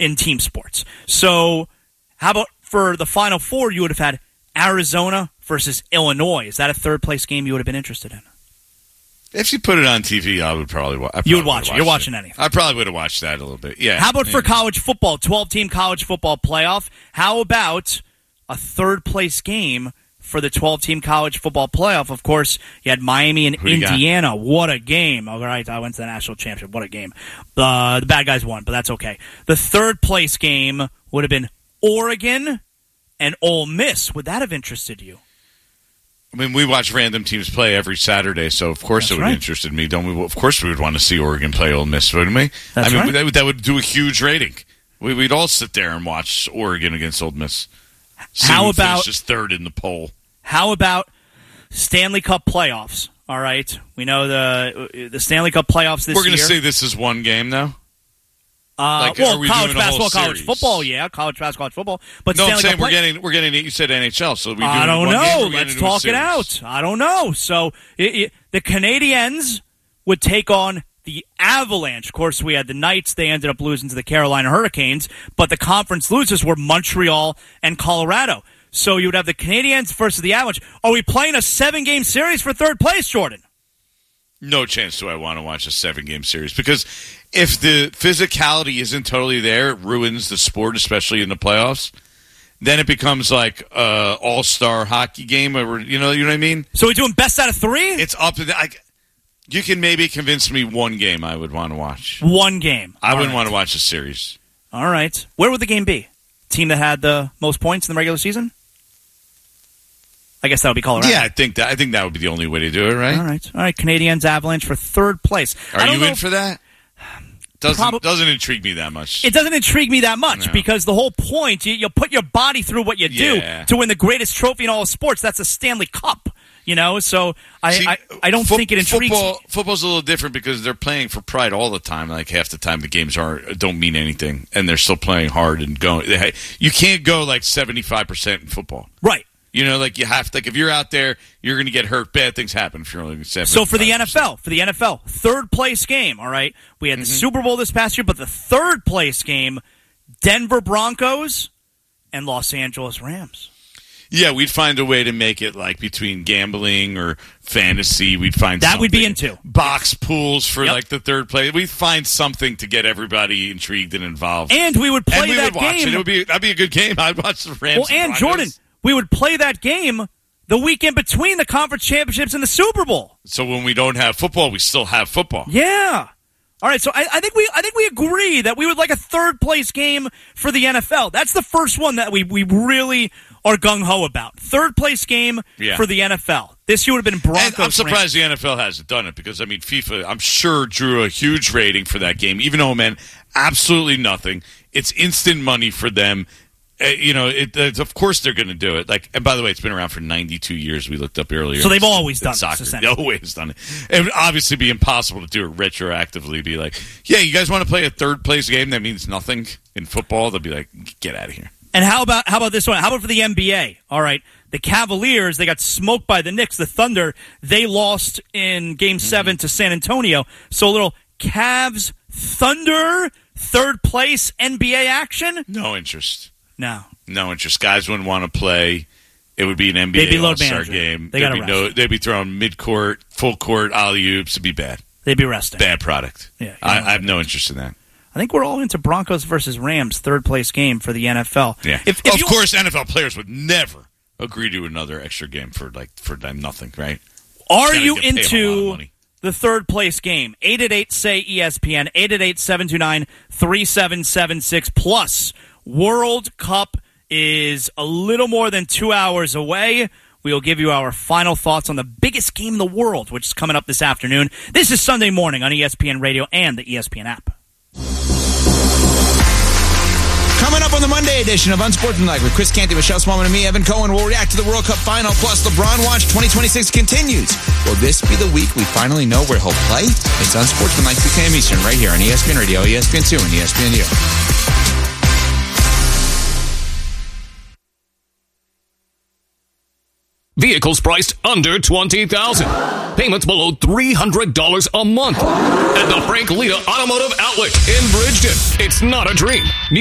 in team sports. So how about for the Final Four, you would have had Arizona versus Illinois. Is that a third-place game you would have been interested in? If you put it on TV, I would probably watch it. You would watch it. You're watching anything. I probably would have watched that a little bit, yeah. How about for college football, 12-team college football playoff? How about a third-place game for the 12-team college football playoff? Of course, you had Miami and Indiana. What a game. All right, I went to the national championship. What a game. The bad guys won, but that's okay. The third-place game would have been Oregon and Ole Miss. Would that have interested you? I mean, we watch random teams play every Saturday, so of course it would have interested me. Don't we? Of course we would want to see Oregon play Ole Miss, wouldn't we? That would do a huge rating. We'd all sit there and watch Oregon against Ole Miss. How about just third in the poll? How about Stanley Cup playoffs? All right, we know the Stanley Cup playoffs this year. We're going to say this is one game, though. College basketball, college football, yeah, college basketball, college football. But no, I'm saying we're getting. You said NHL, so I don't know. Let's talk it out. I don't know. So the Canadiens would take on the Avalanche. Of course, we had the Knights. They ended up losing to the Carolina Hurricanes, but the conference losers were Montreal and Colorado. So you would have the Canadiens versus the Avalanche. Are we playing a 7-game series for third place, Jordan? No chance do I want to watch a 7-game series, because if the physicality isn't totally there, it ruins the sport, especially in the playoffs. Then it becomes like an all-star hockey game, or you know what I mean? So we're doing best out of 3? It's up to you can maybe convince me one game I would want to watch. One game. I wouldn't want to watch a series. All right. Where would the game be? Team that had the most points in the regular season? I guess that would be Colorado. Yeah, I think that would be the only way to do it, right? All right. Canadiens Avalanche for third place. Are you in for that? Doesn't intrigue me that much. It doesn't intrigue me that much because the whole point, you put your body through what you do to win the greatest trophy in all of sports. That's a Stanley Cup, So I don't think it intrigues me. Football's a little different because they're playing for pride all the time. Like half the time the games don't mean anything, and they're still playing hard and going. You can't go like 75% in football. Right. You have to, if you're out there, you're going to get hurt. Bad things happen if you're only 75%. So for the NFL, third place game, all right? We had the Super Bowl this past year, but the third place game, Denver Broncos and Los Angeles Rams. Yeah, we'd find a way to make it like between gambling or fantasy. We'd find that something. We'd be into box pools for like the third place. We'd find something to get everybody intrigued and involved. And we would play that game. That'd be a good game. I'd watch the Rams. Well, and Jordan, we would play that game the weekend between the conference championships and the Super Bowl. So when we don't have football, we still have football. Yeah. All right. So I think we agree that we would like a third place game for the NFL. That's the first one that we really are gung ho about. Third place game for the NFL. This year would have been Broncos. And I'm surprised the NFL hasn't done it because FIFA, I'm sure, drew a huge rating for that game. Even though, man, absolutely nothing. It's instant money for them. Of course they're going to do it. And by the way, it's been around for 92 years. We looked up earlier. So they've always done soccer. This. They've always done it. It would obviously be impossible to do it retroactively. Be like, yeah, you guys want to play a third place game that means nothing in football? They'll be like, get out of here. And how about this one? How about for the NBA? All right, the Cavaliers, they got smoked by the Knicks. The Thunder, they lost in Game 7 to San Antonio. So a little Cavs Thunder third place NBA action. No interest. No interest. Guys wouldn't want to play. It would be an NBA All-Star game. They'd be throwing mid-court, full-court alley-oops. It'd be bad. They'd be resting. Bad product. Yeah, I have no interest in that. I think we're all into Broncos versus Rams, third-place game for the NFL. Yeah. Of course, NFL players would never agree to another extra game for nothing, right? Are you into the third-place game? 888-SAY-ESPN, 888-729-3776, plus World Cup is a little more than 2 hours away. We will give you our final thoughts on the biggest game in the world, which is coming up this afternoon. This is Sunday morning on ESPN Radio and the ESPN app. Coming up on the Monday edition of Unsportsmanlike with Chris Canty, Michelle Smallman, and me, Evan Cohen, we'll react to the World Cup final, plus LeBron Watch 2026 continues. Will this be the week we finally know where he'll play? It's Unsportsmanlike 6 a.m. Eastern right here on ESPN Radio, ESPN2, and ESPN U. Vehicles priced under $20,000. Payments below $300 a month. At the Frank Lita Automotive Outlet in Bridgeton. It's not a dream.